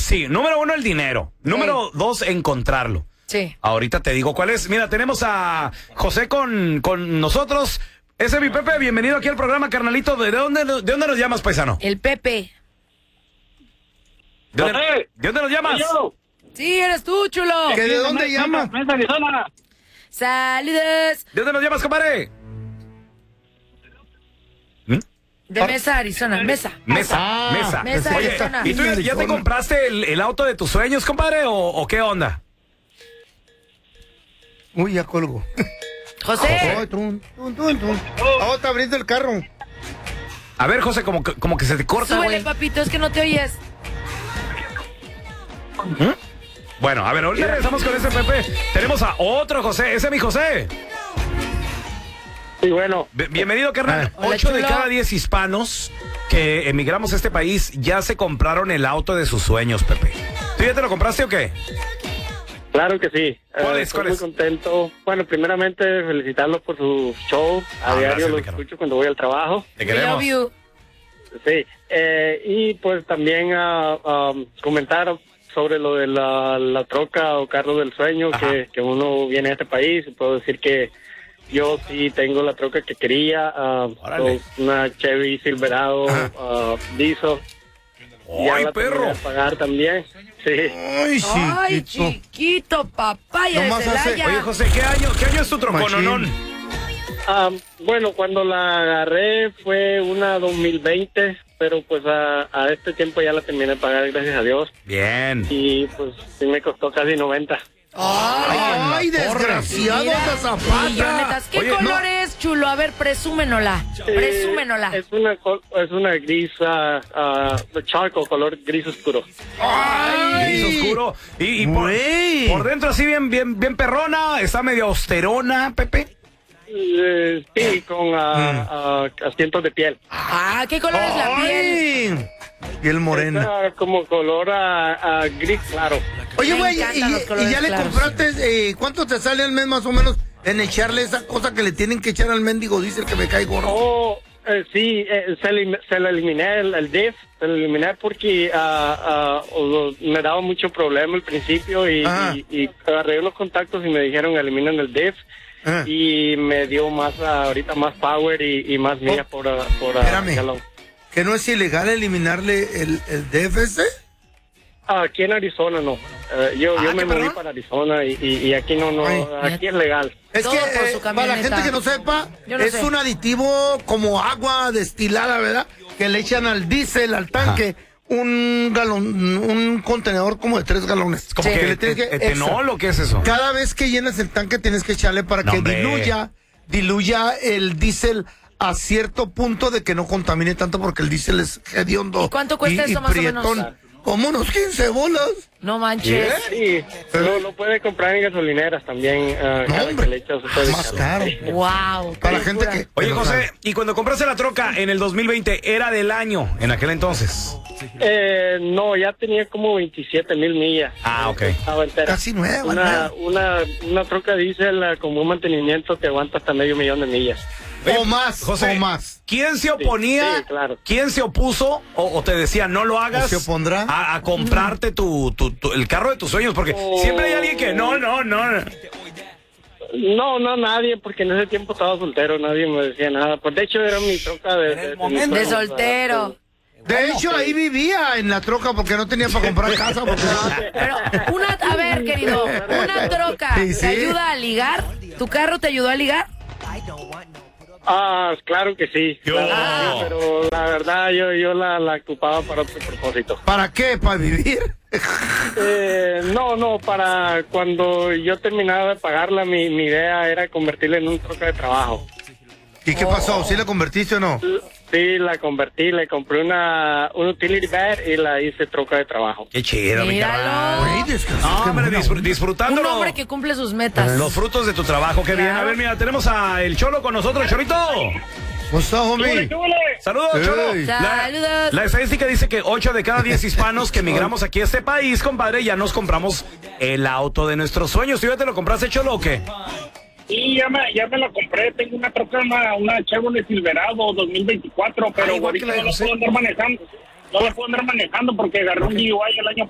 Sí, número 1, el dinero. Número 2, encontrarlo. Sí. Ahorita te digo cuál es. Mira, tenemos a José con nosotros. Ese es mi Pepe, bienvenido aquí al programa, carnalito. ¿De dónde nos llamas, paisano? El Pepe. ¿De dónde nos llamas? Yo. Sí, eres tú, chulo. ¿Que de dónde llamas? Mesa, Arizona. Saludos. ¿De dónde nos llamas, compadre? De Mesa, Arizona. Mesa. Mesa. Mesa, Oye, Arizona. ¿y tú ya te compraste el auto de tus sueños, compadre, o qué onda? Uy, ya colgo. José. Oh, está abriendo el carro. A ver, José, como que se te corta, Súbele, güey. papito, es que no te oyes. Bueno, a ver, ahorita regresamos con ese Pepe. Tenemos a otro José. Ese es mi José. Sí, bueno. Bienvenido, carnal. Hola, 8 de chulo. cada 10 hispanos que emigramos a este país ya se compraron el auto de sus sueños, Pepe. ¿Tú ya te lo compraste o qué? Claro que sí. ¿Cuál es? Estoy muy contento. Bueno, primeramente felicitarlo por su show. A diario gracias, lo Ricardo. escucho cuando voy al trabajo. Te We love queremos. you. Sí. Y pues también comentar sobre lo de la troca o carro del sueño que uno viene a este país. Puedo decir que yo sí tengo la troca que quería. Órale. Una Chevy Silverado diesel. Ya ¡Ay, la terminé perro! de pagar también. Sí. Ay, Ay, chiquito. chiquito, papaya Nomás de hace- Celaya. Oye, José, ¿qué año es tu trocononón? Machín. Bueno, cuando la agarré fue una 2020, pero pues a este tiempo ya la terminé de pagar, gracias a Dios. Bien. Y pues sí me costó casi 90. Ay, desgraciado, Mira, esa zapata. millonetas. ¿Qué Oye, color no. es, chulo? A ver, presúmenola. Presúmenola. Es una gris, charcoal, color gris oscuro. Gris oscuro. Y Güey. por dentro así bien perrona. Está medio austerona, Pepe. Sí, con asientos de piel. Ah, ¿qué color es la piel? Ay, piel morena. Está como color gris claro. Oye, Me güey, encantan los y colores ya le claros. compraste, ¿cuánto te sale al mes más o menos en echarle esa cosa que le tienen que echar al mendigo diesel que me cae gordo? Oh, sí, se lo eliminé, el diff, se lo eliminé porque me daba mucho problema al principio y agarré unos contactos y me dijeron eliminan el diff Ajá. y me dio más ahorita más power y más millas por Espérame. galón. ¿Que no es ilegal eliminarle el DFS? Aquí en Arizona no. Yo me ¿qué, moví perdón? para Arizona y aquí no, Ay. aquí es legal. Es Todo que, por su para la camioneta. gente que no sepa, Yo no es sé. un aditivo como agua destilada, ¿verdad? Que le echan al diésel, al tanque, un galón, un contenedor como de 3 galones. Como Sí. que le tienes que etanol o qué es eso? Cada vez que llenas el tanque tienes que echarle para No, que hombre. diluya el diésel a cierto punto de que no contamine tanto porque el diésel es hediondo. ¿Y cuánto cuesta eso más o menos? prietón. Como unos 15 bolas. No manches. Sí, pero lo puede comprar en gasolineras también. Cada hombre, que le echas usted más caro. Wow. Para la gente que... Oye, José, ¿y cuando compraste la troca en el 2020 era del año en aquel entonces? No, ya tenía como 27,000 millas. Ah, ok. Estaba entera. Casi nueva, Una troca diésel con un mantenimiento te aguanta hasta 500,000 de millas. O más, José, o más. ¿quién se oponía? sí, claro. ¿Quién se opuso o te decía no lo hagas? ¿O se opondrá? A comprarte el carro de tus sueños, porque siempre hay alguien que no. No, nadie, porque en ese tiempo estaba soltero, nadie me decía nada. Pues de hecho era mi troca de De soltero. De hecho, ahí vivía en la troca porque no tenía para comprar casa. Porque... Pero a ver, querido, una troca Sí, sí. ¿te ayuda a ligar? ¿Tu carro te ayudó a ligar? Claro que sí. Claro que sí, pero la verdad yo la ocupaba para otro propósito. ¿Para qué? ¿Para vivir? No, para cuando yo terminaba de pagarla, mi idea era convertirla en un troca de trabajo. ¿Y qué pasó? ¿Sí la convertiste o no? Sí, la convertí, le compré una utility bed y la hice troca de trabajo. Qué chido, mi Míralo. carnal. Güey, descansa. No, hombre, Un disfrutándolo. hombre que cumple sus metas. Los frutos de tu trabajo, qué bien. A ver, mira, tenemos a el Cholo con nosotros, Cholito. ¿Cómo estás, homie? Saludos, Ey. Cholo. Saludos. La estadística dice que 8 de cada 10 hispanos que emigramos aquí a este país, compadre, ya nos compramos el auto de nuestros sueños. ¿Tú ya te lo compraste, Cholo, o qué? Sí, ya me la compré. Tengo una troca, una Chevrolet Silverado 2024, pero igual que ahorita la de no la José. puedo andar manejando. No la puedo andar manejando porque agarré un DUI el año